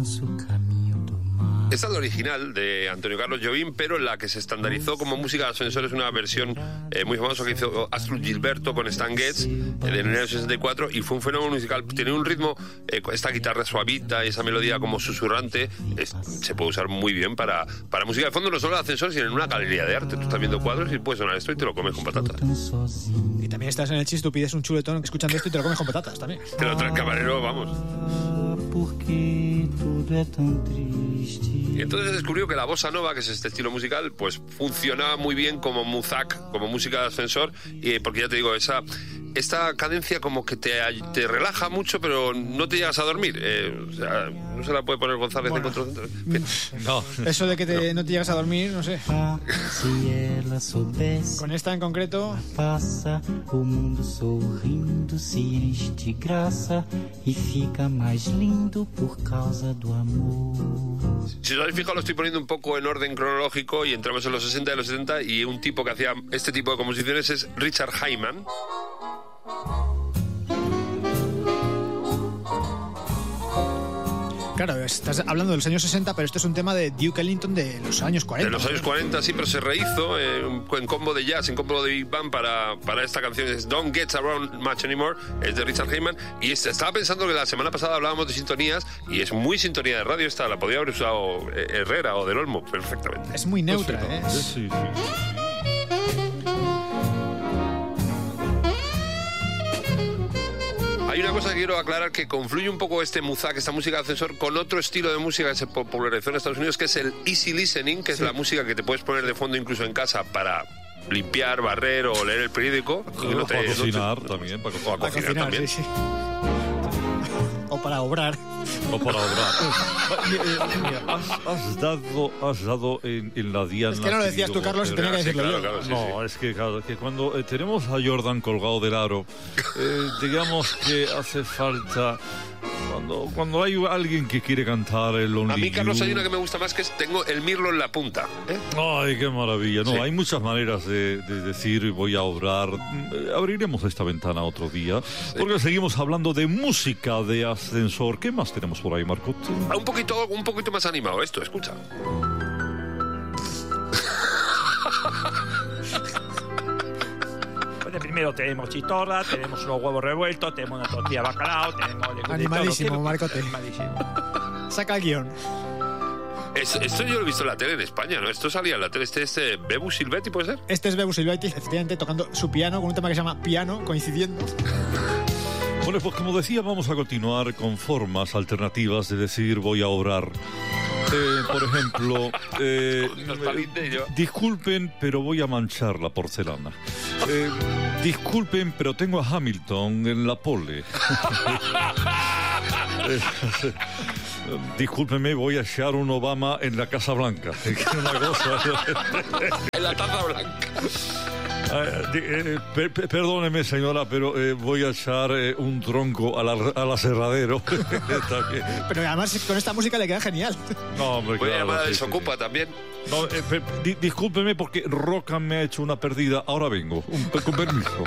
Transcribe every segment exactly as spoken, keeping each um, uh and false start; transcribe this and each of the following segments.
Esta es la original de Antonio Carlos Jobim, pero la que se estandarizó como música de ascensor es una versión eh, muy famosa que hizo Astrud Gilberto con Stan Getz eh, de enero del sesenta y cuatro, y fue un fenómeno musical. Tiene un ritmo, eh, esta guitarra suavita y esa melodía como susurrante, es, se puede usar muy bien para, para música de fondo, no solo de ascensor, sino en una galería de arte. Tú estás viendo cuadros y puedes sonar esto y te lo comes con patatas. Y también estás en el chis, tú pides un chuletón escuchando esto y te lo comes con patatas también. Te lo trae el camarero, vamos. Y entonces descubrió que la bossa nova, que es este estilo musical, pues funcionaba muy bien como muzak, como música de ascensor, y porque ya te digo, esa esta cadencia como que te, te relaja mucho, pero no te llegas a dormir. Eh, o sea, no se la puede poner González bueno, en Control Central. No. Eso de que te, no. no te llegas a dormir, no sé. Con esta en concreto. Pasa o mundo sorrindo se enche de graça e fica mais lindo por causa do amor. Si os habéis fijado, lo estoy poniendo un poco en orden cronológico y entramos en los sesenta y los setenta, y un tipo que hacía este tipo de composiciones es Richard Hyman. Claro, estás hablando de los años sesenta, pero esto es un tema de Duke Ellington de los años cuarenta. De los años cuarenta, sí, pero se rehizo eh, en combo de jazz, en combo de Big Band para, para esta canción. Es Don't Get Around Much Anymore, es de Richard Hyman. Y es, estaba pensando que la semana pasada hablábamos de sintonías, y es muy sintonía de radio esta, la podía haber usado Herrera o Del Olmo perfectamente. Es muy neutra, ¿eh? Sí, sí, sí. Hay una cosa que quiero aclarar, que confluye un poco este muzak, esta música de ascensor, con otro estilo de música que se popularizó en Estados Unidos, que es el easy listening, que sí. es la música que te puedes poner de fondo incluso en casa para limpiar, barrer o leer el periódico. O no para cocinar no te, también. Para, o para cocinar, cocinar también. Sí, sí. O para obrar. O para obrar. has, has dado, has dado en, en la diana. Es que no lo decías tú, Carlos, y tenía que decirlo sí, claro, yo. Claro, sí, no, sí. es que, claro, que cuando eh, tenemos a Jordan colgado del aro, eh, digamos que hace falta... Cuando, cuando hay alguien que quiere cantar el Lonely A mí, Carlos, You... hay una que me gusta más, que es tengo el mirlo en la punta. ¿eh? Ay, qué maravilla. No, sí. Hay muchas maneras de, de decir voy a obrar. Abriremos esta ventana otro día, sí. porque seguimos hablando de música de ascensor. ¿Qué más tenemos por ahí, Marcot? Un poquito, un poquito más animado esto, escucha. Primero tenemos chistorra, tenemos unos huevos revueltos, tenemos una tortilla de bacalao, tenemos... Animalísimo, Marcote. Animalísimo. Saca el guión. Es, esto yo lo he visto en la tele en España, ¿no? Esto salía en la tele. Este es eh, Bebu Silvetti, ¿puede ser? Este es Bebu Silvetti, efectivamente, tocando su piano con un tema que se llama Piano, coincidiendo. Bueno, pues como decía, vamos a continuar con formas alternativas de decir voy a obrar. Eh, por ejemplo, eh, disculpen, pero voy a manchar la porcelana. Eh, disculpen, pero tengo a Hamilton en la pole. eh, discúlpenme, voy a echar un Obama en la Casa Blanca. Una cosa. En la taza blanca. Eh, eh, per, per, perdóneme, señora, pero eh, voy a echar eh, un tronco al, al aserradero. Pero además con esta música le queda genial. No, hombre, voy claro, a llamar a sí, Desocupa sí, sí. también. No, eh, per, di, discúlpeme porque Roca me ha hecho una perdida. Ahora vengo, un, con permiso.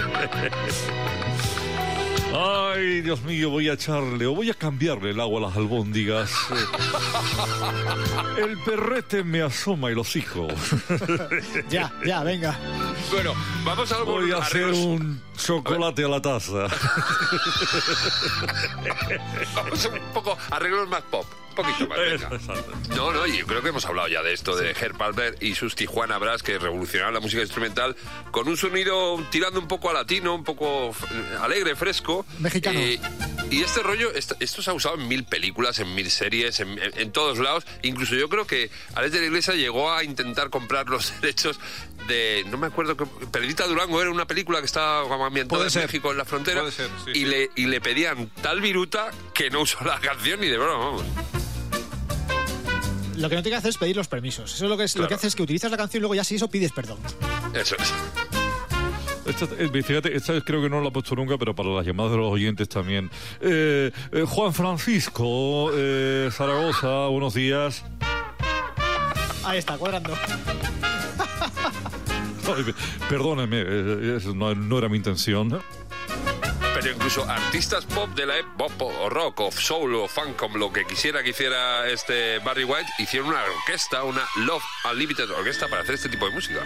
Ay, Dios mío, voy a echarle o voy a cambiarle el agua a las albóndigas. El perrete me asoma el hocico. Ya, ya, venga. Bueno, vamos a algo. Voy a hacer un chocolate a, a la taza. Vamos a un poco arreglos más pop. Un poquito más, venga. No, no, yo creo que hemos hablado ya de esto, de Herb Palmer y sus Tijuana Brass, que revolucionaron la música instrumental con un sonido tirando un poco a latino, un poco alegre, fresco. Mexicano. Eh, y este rollo, esto, esto se ha usado en mil películas, en mil series, en, en, en todos lados. Incluso yo creo que Alex de la Iglesia llegó a intentar comprar los derechos de, no me acuerdo, Pedrita Durango era una película que estaba ambientada en México, en la frontera. Puede ser, sí, y, sí. Le, y le pedían tal viruta que no usó la canción ni de broma, vamos. Lo que no tienes que hacer es pedir los permisos. Eso es lo que, es, claro. lo que haces es que utilizas la canción y luego ya si eso pides perdón. Eso es. Esta, fíjate, esta creo que no la he puesto nunca, pero para las llamadas de los oyentes también. Eh, eh, Juan Francisco, eh, Zaragoza, buenos días. Ahí está, cuadrando. Ay, perdóneme, eh, no, no era mi intención. Pero incluso artistas pop de la época, o rock, o soul, o funk, como lo que quisiera que hiciera este Barry White, hicieron una orquesta, una Love Unlimited Orquesta para hacer este tipo de música.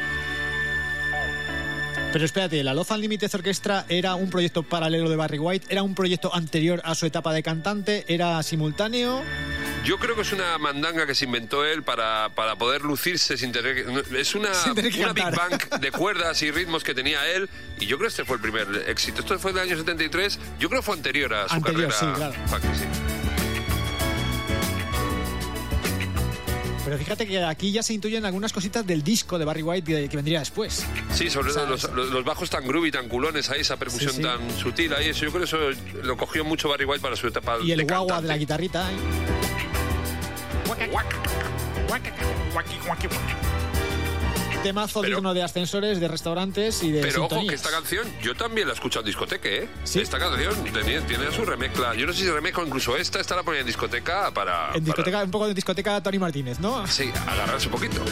Pero espérate, la Love Unlimited Orchestra era un proyecto paralelo de Barry White, era un proyecto anterior a su etapa de cantante, era simultáneo. Yo creo que es una mandanga que se inventó él para, para poder lucirse sin tener que... Es una, Sin tener que una Big cantar. Bang de cuerdas y ritmos que tenía él, y yo creo que este fue el primer éxito. Esto fue del año setenta y tres, yo creo que fue anterior a su Anterior, carrera. sí, claro. Funk, sí. Pero fíjate que aquí ya se intuyen algunas cositas del disco de Barry White que, que vendría después. Sí, sobre todo ¿Sabes? los, los, los bajos tan groovy, tan culones, ahí esa percusión Sí, sí. tan sutil, ahí eso, yo creo que eso lo cogió mucho Barry White para su etapa Y el de guagua cantante. de la guitarrita, ¿eh? Temazo Pero- digno de ascensores, de restaurantes y de Pero ojo, sintonías. que esta canción yo también la he escuchado en discoteca, ¿eh? ¿Sí? Esta canción tiene, tiene su remezcla. Yo no sé si remezcla, incluso esta, esta la ponía en discoteca para... En discoteca, para- un poco de discoteca Tony Martínez, ¿no? sí, agarrarse un poquito.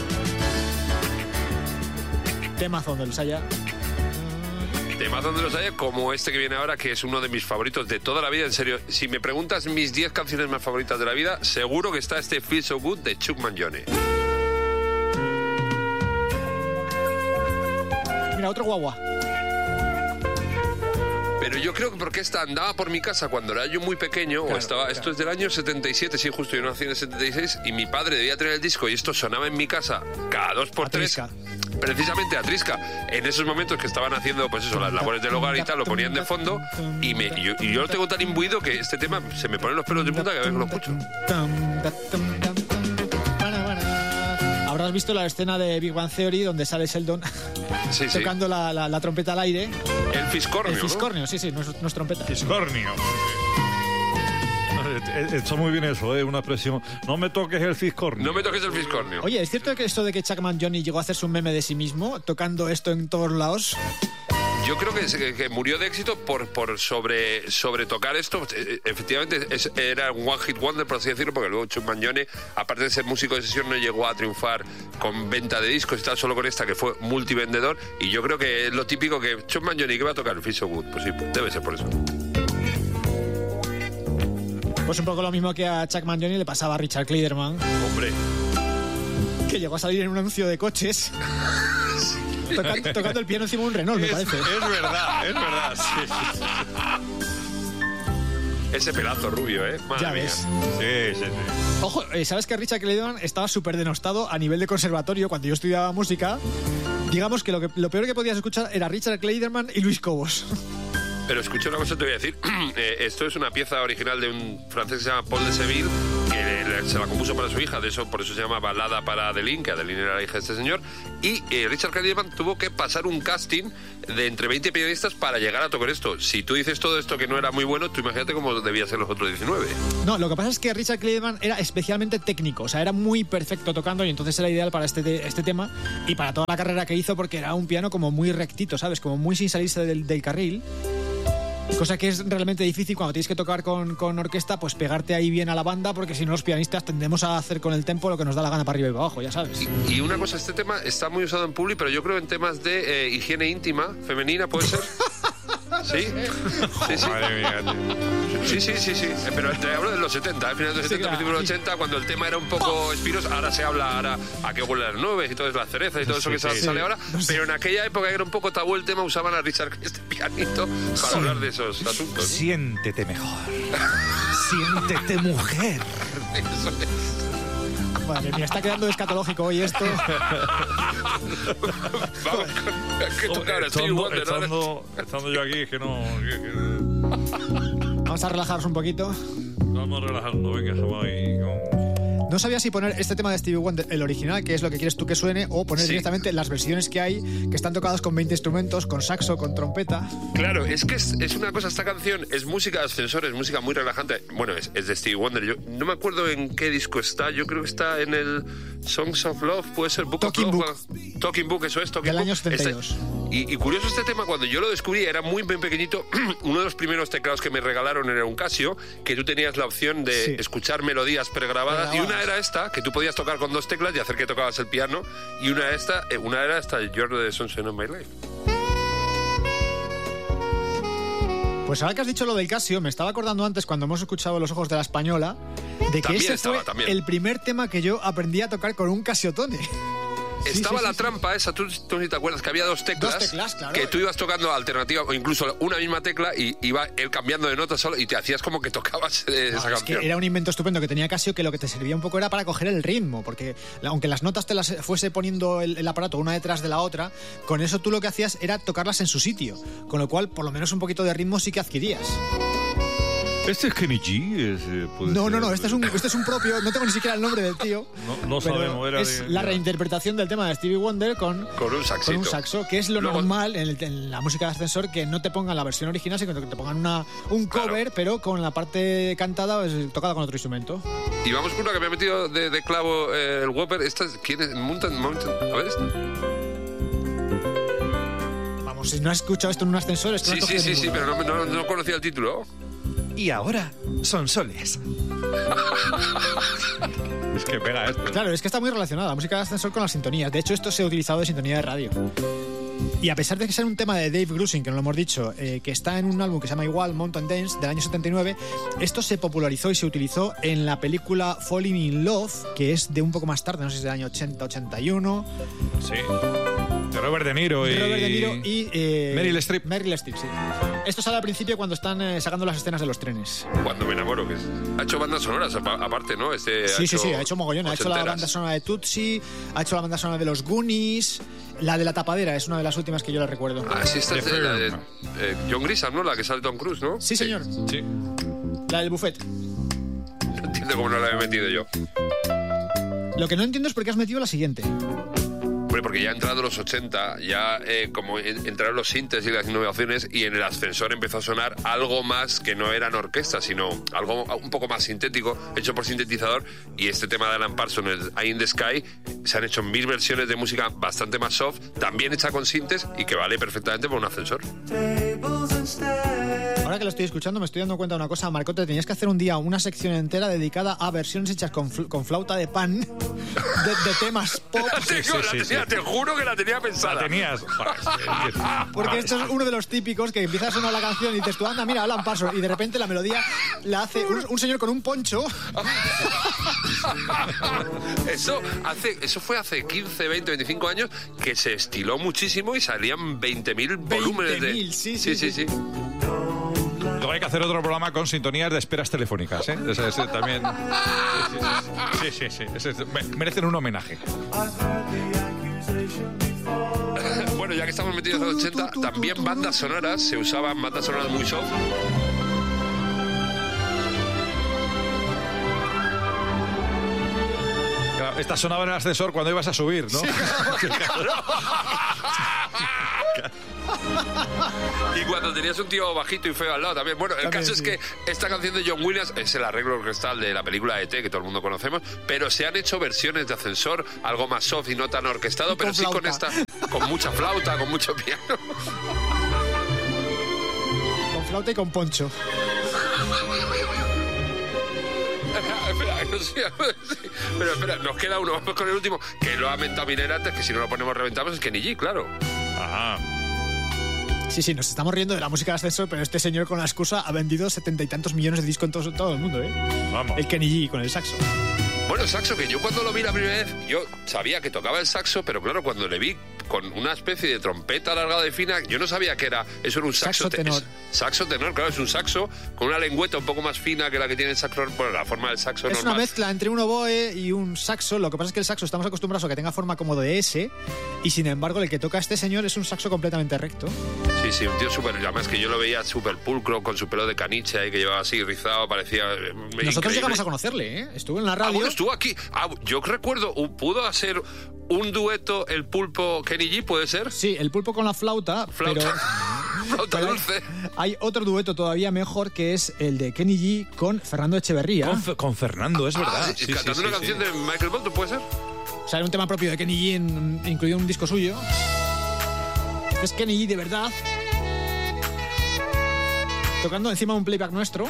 Temazo donde los haya. Temas donde los haya, como este que viene ahora, que es uno de mis favoritos de toda la vida, en serio. Si me preguntas mis diez canciones más favoritas de la vida, seguro que está este Feel So Good de Chuck Mangione. Mira, otro guagua. Pero yo creo que porque esta andaba por mi casa cuando era yo muy pequeño, Claro, o estaba, claro. esto es del año setenta y siete, sí, justo, yo nací en el setenta y seis, y mi padre debía tener el disco y esto sonaba en mi casa cada dos por tres. Trisca. Precisamente a Trisca, en esos momentos que estaban haciendo, pues eso, las labores del hogar y tal, lo ponían de fondo, y, me, y yo, y yo lo tengo tan imbuido que este tema se me ponen los pelos de punta cada vez que lo escucho. Habrás visto la escena de Big Bang Theory donde sale Sheldon Sí, sí. tocando la, la- la trompeta al aire. El fiscornio, El ¿no? fiscornio, sí, sí, no es, no es trompeta. Fiscornio. Está muy bien eso, ¿eh? Una expresión. No me toques el fiscornio. No me toques el fiscornio. Oye, ¿es cierto que esto de que Chuck Mangione llegó a hacerse un meme de sí mismo tocando esto en todos lados? Yo creo que, que- que murió de éxito por, por sobre, sobre tocar esto. Eh, Efectivamente, es- era un one hit wonder, por así decirlo, porque luego Chuck Mangione, aparte de ser músico de sesión, no llegó a triunfar con venta de discos y tal, solo con esta, que fue multivendedor. Y yo creo que es lo típico que Chuck Mangione, que va a tocar el Feel So Good. Pues sí, pues debe ser por eso. Pues un poco lo mismo que a Chuck Mangione le pasaba a Richard Clayderman, Hombre, que llegó a salir en un anuncio de coches toca- tocando el piano encima de un Renault, me parece. Es verdad, es verdad. Sí, ese pelazo rubio, ¿eh? Madre Ya mía. ves. sí, sí. sí. Ojo, eh, ¿sabes que Richard Clayderman estaba súper denostado a nivel de conservatorio cuando yo estudiaba música? Digamos que lo, que lo peor que podías escuchar era Richard Clayderman y Luis Cobos. Pero escucha una cosa, te voy a decir. Eh, esto es una pieza original de un francés que se llama Paul de Seville, que le- se la compuso para su hija, de eso, por eso se llama Balada para Adeline, que Adeline era la hija de este señor. Y eh, Richard Clayderman tuvo que pasar un casting de entre veinte pianistas para llegar a tocar esto. Si tú dices todo esto que no era muy bueno, tú imagínate cómo debía ser los otros diecinueve. No, lo que pasa es que Richard Clayderman era especialmente técnico, o sea, era muy perfecto tocando y entonces era ideal para este, te- este tema y para toda la carrera que hizo porque era un piano como muy rectito, ¿sabes? Como muy sin salirse del, del carril. Cosa que es realmente difícil cuando tienes que tocar con, con orquesta, pues pegarte ahí bien a la banda, porque si no los pianistas tendemos a hacer con el tempo lo que nos da la gana para arriba y para abajo, ya sabes. Y, y una cosa, este tema está muy usado en publi, pero yo creo en temas de eh, higiene íntima femenina, ¿puede ser? ¿Sí? Sí, sí. Madre mía, tío. Sí, sí, sí, sí. Eh, Pero te hablo de los setenta, ¿eh? Finales de los Sí, setenta, claro, principios de los sí. ochenta, cuando el tema era un poco espiros. Ahora se habla ahora a que huelen las nubes y todo es la cereza y todo eso Sí, que sale, sí. sale ahora. No sé. Pero en aquella época que era un poco tabú el tema, usaban a Richard este pianito para hablar de esos asuntos. Siéntete mejor. Siéntete mujer. Eso es. Madre mía, está quedando escatológico hoy esto. Vamos, ¿qué toca ahora? Stevie Estando, Wonder, ahora. estando, estando yo aquí, es que no. Que, que- Vamos a relajarnos un poquito. vamos relajando, venga, vamos ahí con. No sabía si poner este tema de Stevie Wonder, el original, que es lo que quieres tú que suene, o poner Sí. directamente las versiones que hay, que están tocadas con veinte instrumentos, con saxo, con trompeta. Claro, es que es, es una cosa, esta canción es música de ascensor, es música muy relajante. Bueno, es, es de Stevie Wonder. Yo no me acuerdo en qué disco está, yo creo que está en el Songs of Love, puede ser Book Talking of Book. Love. Talking Book, eso es, Talking Del Book. año setenta y dos. Este- y, y curioso este tema, cuando yo lo descubrí, era muy, muy pequeñito. Uno de los primeros teclados que me regalaron era un Casio, que tú tenías la opción de Sí. escuchar melodías pregrabadas, y Pregrabadas. una era esta, que tú podías tocar con dos teclas y hacer que tocabas el piano, y una, esta, eh, una era esta, You're the Sunshine of My Life. Pues ahora que has dicho lo del Casio, me estaba acordando antes cuando hemos escuchado Los ojos de la Española de que También ese estaba, fue también. el primer tema que yo aprendí a tocar con un Casiotone. Estaba sí, la sí, trampa esa, tú, tú ni te acuerdas que había dos teclas, Dos teclas, claro. que tú ibas tocando alternativa o incluso una misma tecla y iba él cambiando de nota solo y te hacías como que tocabas eh, No, esa es canción. que era un invento estupendo que tenía Casio, que lo que te servía un poco era para coger el ritmo, porque aunque las notas te las fuese poniendo el, el aparato una detrás de la otra, con eso tú lo que hacías era tocarlas en su sitio, con lo cual por lo menos un poquito de ritmo sí que adquirías. ¿Este es Kenny G? Es, eh, puede No, ser. no, no, este es, un, este es un propio, no tengo ni siquiera el nombre del tío. No, no pero sabemos, era es de- la de- reinterpretación del tema de Stevie Wonder con, Con un saxito. con un saxo, que es lo Luego- normal en, el- en la música de ascensor, que no te pongan la versión original, sino que te pongan una, un cover, Claro. pero con la parte cantada pues, tocada con otro instrumento. Y vamos con una que me ha metido de, de clavo eh, el Whopper. Esta es, ¿quién es? Mountain, Mountain. A ver esta. Vamos, si no has escuchado esto en un ascensor, esto Sí, no has sí, cogido sí, sí, ninguno. pero no, no, no conocía el título. Y ahora son soles. Es que pega esto. Claro, es que está muy relacionada la música de ascensor con las sintonías. De hecho, esto se ha utilizado de sintonía de radio. Y a pesar de que sea un tema de Dave Grusin, que no lo hemos dicho, eh, que está en un álbum que se llama igual, Mountain Dance, del año setenta y nueve, esto se popularizó y se utilizó en la película Falling in Love, que es de un poco más tarde, no sé si es del año ochenta, ochenta y uno. Sí. De Robert De Niro y... Robert De Niro y... eh, Meryl Streep. Meryl Streep, sí. Esto sale al principio cuando están eh, sacando las escenas de los trenes. Cuando me enamoro, que es. Ha hecho bandas sonoras apa- aparte, ¿no? Este Sí, sí, sí, ha hecho mogollón. Ha hecho la ochenteras. banda sonora de Tootsie, ha hecho la banda sonora de los Goonies, la de la tapadera, es una de las últimas que yo la recuerdo. Ah, sí, esta es The de, la de Firm. eh, John Grisham, ¿no? La que sale Tom Cruise, ¿no? Sí, señor. Sí. La del buffet. No entiendo cómo no la he metido yo. Lo que no entiendo es por qué has metido la siguiente. Hombre, porque ya ha entrado los ochenta, ya eh, como en- entraron los sintes y las innovaciones y en el ascensor empezó a sonar algo más que no eran orquestas, sino algo un poco más sintético, hecho por sintetizador. Y este tema de Alan Parsons, el Eye in the Sky, se han hecho mil versiones de música bastante más soft, también hecha con sintes y que vale perfectamente por un ascensor. Ahora que lo estoy escuchando me estoy dando cuenta de una cosa, Marcote, tenías que hacer un día una sección entera dedicada a versiones hechas con, fl- con flauta de pan de, de temas pop. La tengo, sí, la sí, tenía, sí. te juro que la tenía pensada. La tenías. Joder, es que- Porque esto es uno de los típicos que empieza a sonar la canción y dices tú, anda, mira, Alan Parsons, y de repente la melodía la hace un, un señor con un poncho. Eso, hace, eso fue hace quince, veinte, veinticinco años que se estiló muchísimo y salían veinte mil volúmenes de... veinte mil, sí, sí, sí, sí. sí. Luego hay que hacer otro programa con sintonías de esperas telefónicas, ¿eh? Ese, ese también... Sí, sí, sí. Ese- me- merecen un homenaje. Bueno, ya que estamos metidos en los ochenta, también bandas sonoras, se usaban bandas sonoras muy soft. Claro, esta sonaba en el ascensor cuando ibas a subir, ¿no? Y cuando tenías un tío bajito y feo al lado también. Bueno, el También, caso sí. es que esta canción de John Williams es el arreglo orquestal de la película E T, que todo el mundo conocemos, pero se han hecho versiones de ascensor, algo más soft y no tan orquestado, Y pero con sí con esta, flauta. con mucha flauta, con mucho piano. Con flauta y con poncho. Espera, no sé, pero espera, nos queda uno, vamos con el último, que lo ha mentado Miner antes, que si no lo ponemos reventamos, es Kenny G, claro. Ajá. Sí, sí, nos estamos riendo de la música de ascensor, pero este señor con la excusa ha vendido setenta y tantos millones de discos en todo, todo el mundo, ¿eh? Vamos. El Kenny G con el saxo. Bueno, el saxo, que yo cuando lo vi la primera vez, yo sabía que tocaba el saxo, pero claro, cuando le vi con una especie de trompeta alargada y fina, yo no sabía que era, eso era un saxo, Saxo tenor. es- saxo tenor, claro, es un saxo con una lengüeta un poco más fina que la que tiene el saxo, por la forma del saxo Es normal. una mezcla entre un oboe y un saxo. Lo que pasa es que el saxo estamos acostumbrados a que tenga forma como de S, y sin embargo el que toca este señor es un saxo completamente recto. Sí, sí, un tío súper, además que yo lo veía súper pulcro, con su pelo de caniche ahí, que llevaba así rizado, parecía eh, Nosotros increíble. llegamos a conocerle, ¿eh? Estuvo en la Ah, radio. bueno, estuvo aquí. Ah, yo recuerdo, uh, ¿pudo hacer un dueto el pulpo Kenny G, puede ser? Sí, el pulpo con la flauta, Flauta, flauta pero dulce. hay otro dueto todavía mejor que es el de Kenny G con Fernando Echeverría. Con, Fe- con Fernando, es verdad. Ah, sí, cantando una canción de Michael Bolton, ¿puede ser? O sea, era un tema propio de Kenny G en- incluido en un disco suyo. Este es Kenny G de verdad. Tocando encima de un playback nuestro.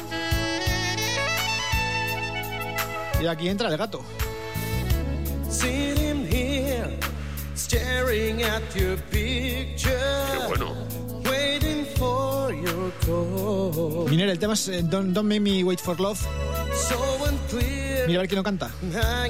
Y aquí entra el gato. Sitting here, staring at your picture, Qué bueno. waiting for your Miner, el tema es eh, Don't, Don't Make Me Wait for Love. Mira a ver quién lo canta.